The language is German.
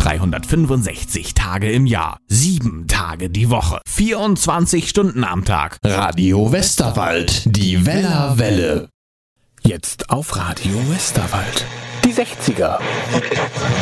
365 Tage im Jahr, 7 Tage die Woche, 24 Stunden am Tag. Radio Westerwald, die Wellerwelle. Jetzt auf Radio Westerwald. Die 60er.